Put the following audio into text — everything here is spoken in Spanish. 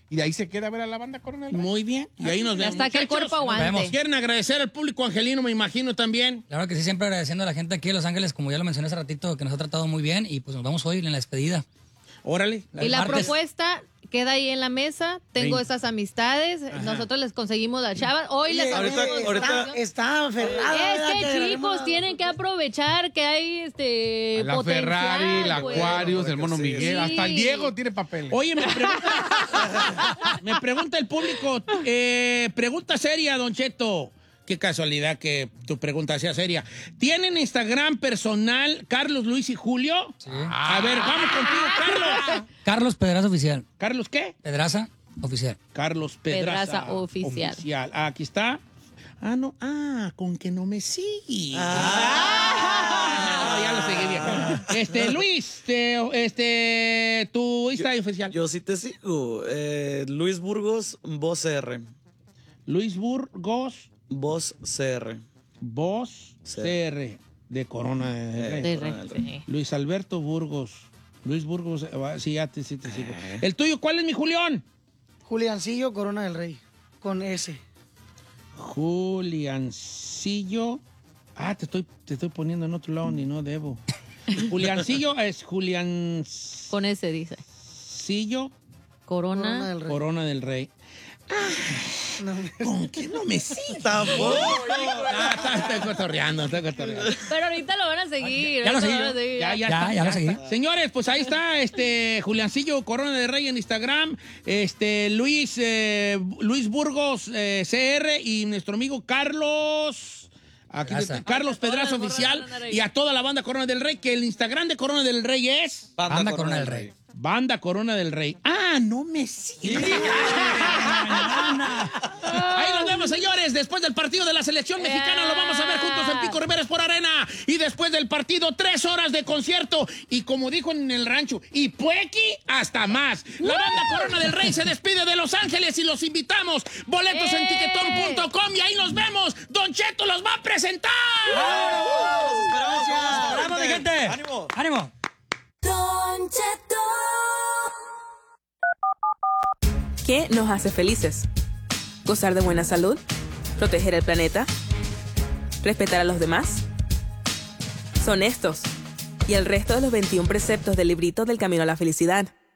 Y de ahí se queda a ver a la banda Corona del Rey. Muy bien. Y ahí nos vemos. Hasta que el cuerpo aguante. ¿Quieren agradecer al público angelino, me imagino, también? Claro que sí, siempre agradeciendo a la gente aquí de Los Ángeles, como ya lo mencioné hace ratito, que nos ha tratado muy bien. Y pues nos vamos hoy en la despedida. Órale. Y la martes. propuesta queda ahí en la mesa. Tengo esas amistades. Nosotros les conseguimos las chavas. Hoy les Ahorita está aferrada. Es que chicos, tienen que aprovechar que hay La potencial, Ferrari, la pues. Aquarius, el Mono Miguel. Sí. Hasta el Diego tiene papeles. Oye, me pregunta el público, pregunta seria, Don Cheto. Qué casualidad que tu pregunta sea seria. ¿Tienen Instagram personal Carlos, Luis y Julio? Sí. A ver, vamos contigo, Carlos. Carlos Pedraza Oficial. ¿Carlos qué? Pedraza Oficial. Carlos Pedraza. Pedraza Oficial. Aquí está. No. Con que no me sigue. No, ya lo seguí bien. Luis, tu Instagram oficial. Yo sí te sigo. Luis Burgos, Voz CR. Luis Burgos. Voz CR. Voz CR de Corona del Rey. Sí. Luis Alberto Burgos. Luis Burgos, sí, sí te sigo. ¿El tuyo cuál es, mi Julián? Juliancillo Corona del Rey, con S. Juliancillo. Te estoy poniendo en otro lado, ni no debo. Juliancillo es Julián. Con ese dice. Sillo. Corona Del Rey. ¿Con qué no me sigue? Tampoco. Estoy cotorreando. Pero ahorita lo van a seguir. Ya lo seguí. Ya lo seguí. Señores, pues ahí está Juliancillo Corona del Rey en Instagram, Luis Burgos CR y nuestro amigo Carlos Carlos Pedraza Oficial y a toda la banda Corona del Rey, que el Instagram de Corona del Rey es Banda Corona del Rey. Banda Corona del Rey. No me sigue. Ahí nos vemos, señores. Después del partido de la selección mexicana lo vamos a ver juntos en Pico Rivera Sport Arena. Y después del partido, 3 horas de concierto. Y como dijo en el rancho, y puequi hasta más. La banda Corona del Rey se despide de Los Ángeles y los invitamos. Boletos en tiquetón.com y ahí nos vemos. Don Cheto los va a presentar. ¡Vamos, mi gente! ¡Ánimo! ¡Ánimo! Don Cheto. ¿Qué nos hace felices? ¿Gozar de buena salud? ¿Proteger el planeta? ¿Respetar a los demás? Son estos y el resto de los 21 preceptos del librito del Camino a la Felicidad.